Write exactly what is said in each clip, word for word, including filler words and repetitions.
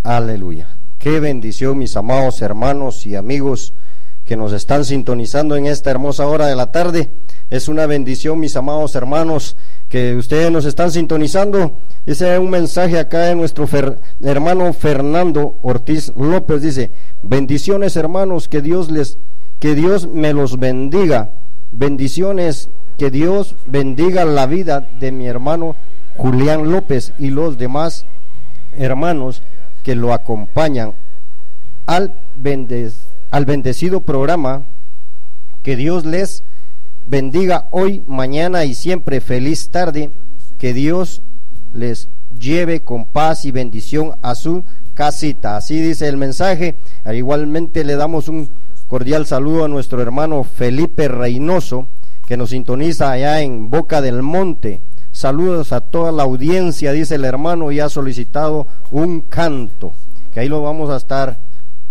Aleluya. Qué bendición, mis amados hermanos y amigos que nos están sintonizando en esta hermosa hora de la tarde. Es una bendición, mis amados hermanos, que ustedes nos están sintonizando. Ese es un mensaje acá de nuestro fer, hermano Fernando Ortiz López. Dice: bendiciones, hermanos, que Dios les, que Dios me los bendiga. Bendiciones, que Dios bendiga la vida de mi hermano Julián López y los demás hermanos que lo acompañan al, bendec, al bendecido programa. Que Dios les bendiga hoy, mañana y siempre. Feliz tarde. Que Dios les lleve con paz y bendición a su casita. Así dice el mensaje. Igualmente le damos un cordial saludo a nuestro hermano Felipe Reynoso, que nos sintoniza allá en Boca del Monte. Saludos a toda la audiencia, dice el hermano, y ha solicitado un canto, que ahí lo vamos a estar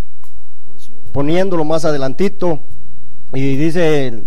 poniéndolo más adelantito. Y dice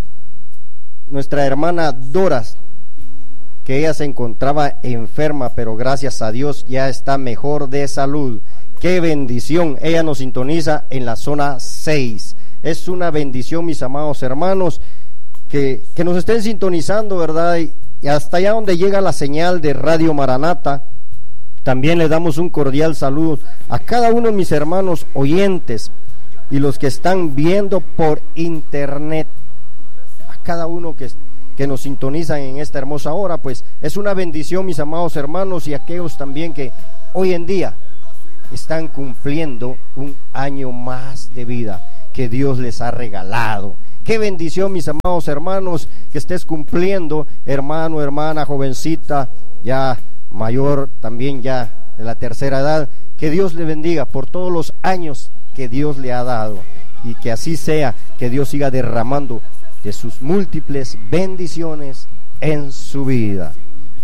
nuestra hermana Doras que ella se encontraba enferma, pero gracias a Dios ya está mejor de salud. ¡Qué bendición! Ella nos sintoniza en la zona seis. Es una bendición, mis amados hermanos, que, que nos estén sintonizando, ¿verdad? Y, y hasta allá donde llega la señal de Radio Maranata, también le damos un cordial saludo a cada uno de mis hermanos oyentes y los que están viendo por internet. A cada uno que, que nos sintonizan en esta hermosa hora, pues es una bendición, mis amados hermanos, y aquellos también que hoy en día están cumpliendo un año más de vida que Dios les ha regalado. Qué bendición, mis amados hermanos, que estés cumpliendo, hermano, hermana, jovencita, ya mayor, también ya de la tercera edad. Que Dios le bendiga por todos los años que Dios le ha dado, y que así sea, que Dios siga derramando de sus múltiples bendiciones en su vida.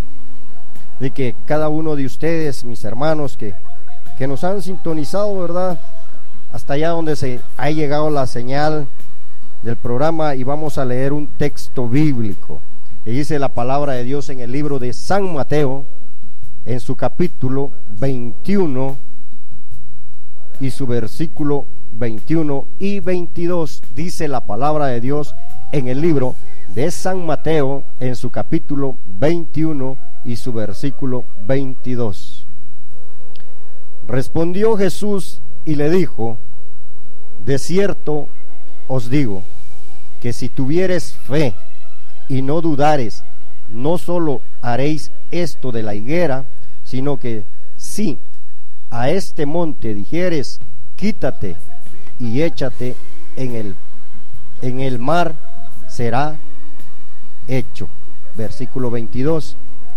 De que cada uno de ustedes, mis hermanos, que, que nos han sintonizado, ¿verdad?, hasta allá donde se ha llegado la señal del programa, y vamos a leer un texto bíblico. Y dice la palabra de Dios en el libro de San Mateo, en su capítulo veintiuno y su versículo veintiuno y veintidós. Dice la palabra de Dios en el libro de San Mateo, en su capítulo veintiuno y su versículo veintidós. Respondió Jesús y le dijo: de cierto os digo, que si tuvieres fe y no dudares, no solo haréis esto de la higuera, sino que si a este monte dijeres: quítate y échate en el, en el mar, será hecho. Versículo veintidós.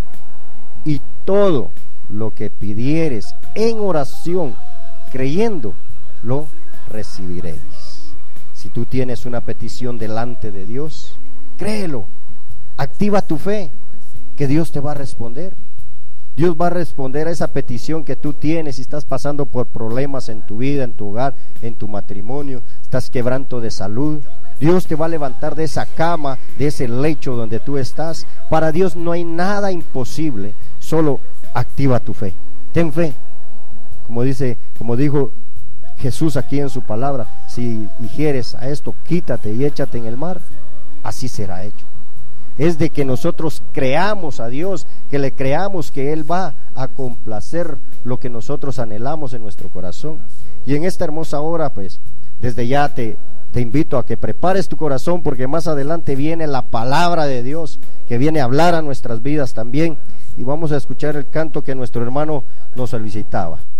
Y todo lo que pidieres en oración, creyendo, lo recibiréis. Si tú tienes una petición delante de Dios, créelo, activa tu fe, que Dios te va a responder. Dios va a responder a esa petición que tú tienes. Si estás pasando por problemas en tu vida, en tu hogar, en tu matrimonio, estás quebranto de salud, Dios te va a levantar de esa cama, de ese lecho donde tú estás. Para Dios no hay nada imposible, solo activa tu fe. Ten fe, como dice, como dijo Jesús aquí en su palabra: si dijeres a esto, quítate y échate en el mar, así será hecho. Es de que nosotros creamos a Dios, que le creamos que Él va a complacer lo que nosotros anhelamos en nuestro corazón. Y en esta hermosa hora, pues, desde ya te, te invito a que prepares tu corazón, porque más adelante viene la palabra de Dios, que viene a hablar a nuestras vidas también. Y vamos a escuchar el canto que nuestro hermano nos solicitaba.